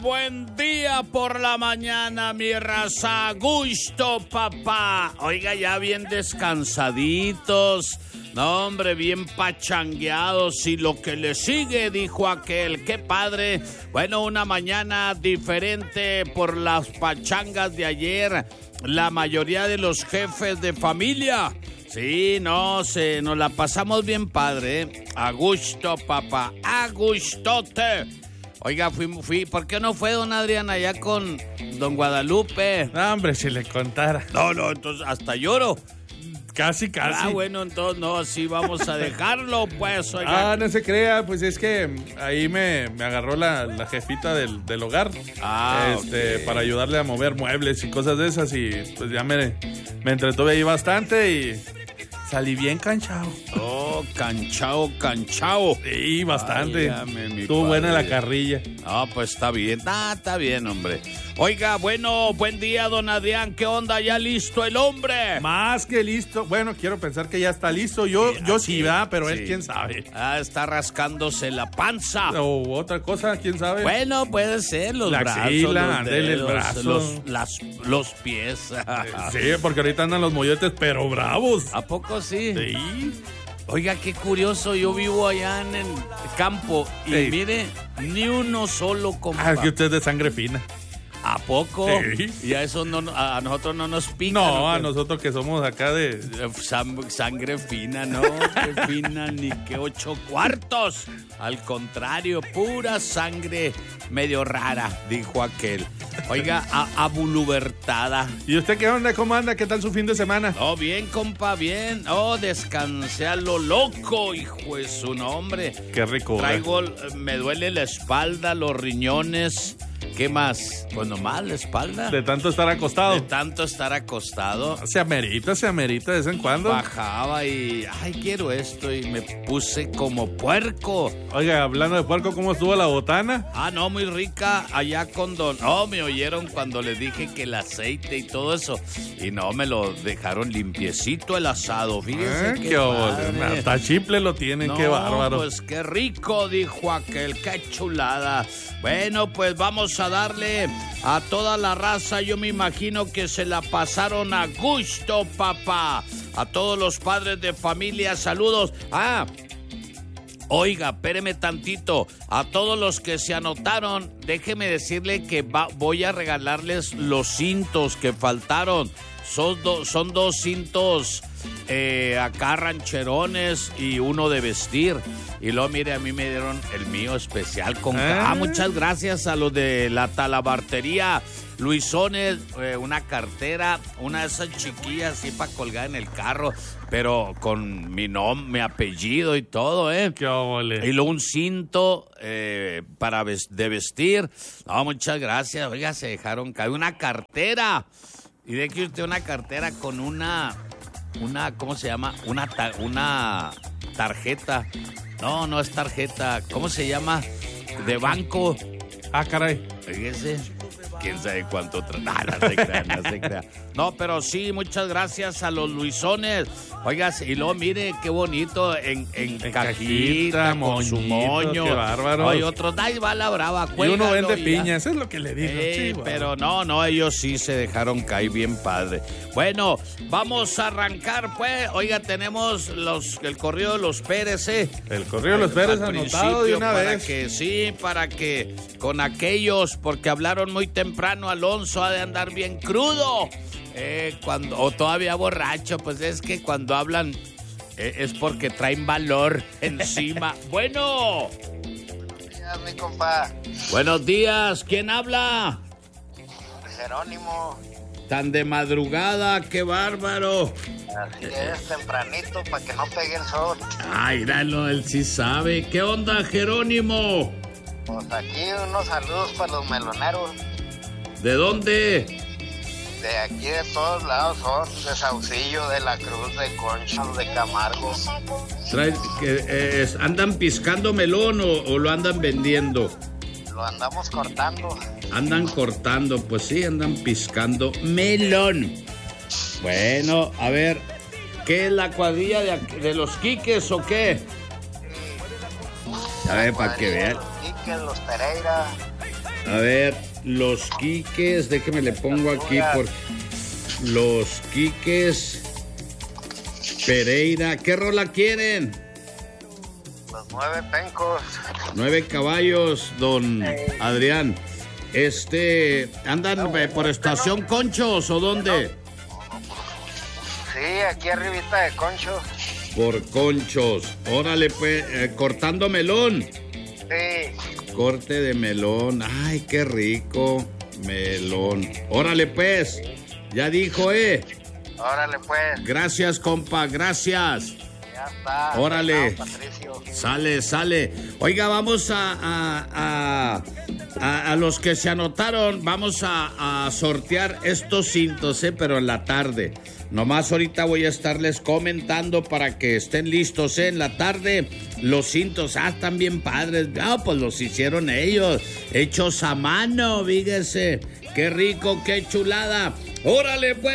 Buen día por la mañana, mi raza. A gusto, papá. Oiga, ya bien descansaditos. No, hombre, bien pachangueados. Y lo que le sigue, dijo aquel. ¡Qué padre! Bueno, una mañana diferente por las pachangas de ayer. La mayoría de los jefes de familia. Sí, nos la pasamos bien padre, ¿eh? A gusto, papá. A gustote. Oiga, fui, ¿por qué no fue don Adrián allá con don Guadalupe? No, hombre, si le contara. No, entonces hasta lloro. Casi. Ah, bueno, entonces no, así vamos a dejarlo, pues, oiga. No se crea, pues es que ahí me agarró la jefita del hogar. Okay. Para ayudarle a mover muebles y cosas de esas, y pues ya me entretuve ahí bastante y salí bien canchado. Oh, canchao. Sí, bastante. Válgame, estuvo buena la carrilla. Ah, pues está bien. Está bien, hombre. Oiga, bueno, buen día, don Adrián. ¿Qué onda? ¿Ya listo el hombre? Más que listo. Bueno, quiero pensar que ya está listo. Yo sí, ¿verdad? Pero sí. Él, quién sabe. Está rascándose la panza. O otra cosa, quién sabe. Bueno, puede ser los la brazos, axila, los dedos, el brazo. los pies. Sí, porque ahorita andan los molletes, pero bravos. ¿A poco sí? Sí. Oiga, qué curioso, yo vivo allá en el campo y mire, ni uno solo, compa. Que usted es de sangre fina. ¿A poco? Sí. Y a eso a nosotros no nos pica. No, a nosotros que somos acá de... Sangre fina, no, qué fina, ni que 8 cuartos. Al contrario, pura sangre medio rara, dijo aquel. Oiga, abulubertada. ¿Y usted qué onda? ¿Cómo anda? ¿Qué tal su fin de semana? Oh, bien, compa, bien. Oh, descansé a lo loco, hijo de su nombre. Qué rico. Me duele la espalda, los riñones. ¿Qué más? Pues nomás la espalda. De tanto estar acostado. Se amerita de vez en cuando. Bajaba y, quiero esto, y me puse como puerco. Oiga, hablando de puerco, ¿cómo estuvo la botana? No, muy rica allá con don... Oh, me oyeron cuando les dije que el aceite y todo eso. Y no, me lo dejaron limpiecito el asado, fíjense. Qué padre. Hasta chiple lo tienen, qué bárbaro. Pues qué rico, dijo aquel, qué chulada. Bueno, pues vamos a darle a toda la raza. Yo me imagino que se la pasaron a gusto, papá. A todos los padres de familia, saludos. Oiga, espéreme tantito. A todos los que se anotaron, déjeme decirle que voy a regalarles los cintos que faltaron. Son dos cintos acá rancherones y uno de vestir. Y luego, mire, a mí me dieron el mío especial con... muchas gracias a los de la talabartería Luisones, una cartera, una de esas chiquillas así para colgar en el carro, pero con mi nombre, mi apellido y todo, ¡Qué óvole! Y luego un cinto de vestir. No, muchas gracias. Oiga, se dejaron caer una cartera. Y de que usted una cartera con una ¿cómo se llama? Una tarjeta. No es tarjeta. ¿Cómo se llama? De banco. Caray. Fíjese. ¿Quién sabe cuánto? No se crea. No, pero sí, muchas gracias a los Luisones. Oiga, y luego mire qué bonito en cajita, con su moño. Qué bárbaro. Hay otros, ahí va la brava. Y uno vende piñas, es lo que le digo. Pero no, ellos sí se dejaron caer bien padre. Bueno, vamos a arrancar, pues. Oiga, tenemos el corrido de los Pérez, El corrido de los Pérez anotado de una vez. Para que con aquellos, porque hablaron muy temprano, Alonso ha de andar bien crudo. O todavía borracho, pues es que cuando hablan es porque traen valor encima. Bueno. Buenos días, mi compa. Buenos días, ¿quién habla? Jerónimo. Tan de madrugada, qué bárbaro. Así es, tempranito, para que no pegue el sol. Míralo, él sí sabe. ¿Qué onda, Jerónimo? Pues aquí unos saludos para los meloneros. ¿De dónde? De aquí de todos lados son, de Saucillo, de La Cruz, de Concha, de Camargo. ¿Andan piscando melón o lo andan vendiendo? Lo andamos cortando. Andan cortando, pues sí, andan piscando melón. Bueno, a ver, ¿qué es la cuadrilla de los Quiques o qué? A ver, para que vean. Los Quiques, los Pereira. A ver, los Quiques, déjeme le pongo aquí por los Quiques Pereira. ¿Qué rola quieren? Los 9 pencos. 9 caballos, don Adrián. ¿Andan por Estación Conchos o dónde? Sí, aquí arribita de Conchos. Por Conchos. Órale, pues, cortando melón. Sí. Corte de melón. Ay, qué rico. Melón. Órale, pues. Ya dijo, Órale, pues. Gracias, compa, gracias. Ya está. Órale. Chao, Patricio. Sale. Oiga, vamos a los que se anotaron, vamos a sortear estos cintos, pero en la tarde. Nomás ahorita voy a estarles comentando para que estén listos, en la tarde. Los cintos, están bien padres. Pues los hicieron ellos, hechos a mano, fíjese. Qué rico, qué chulada. Órale, pues.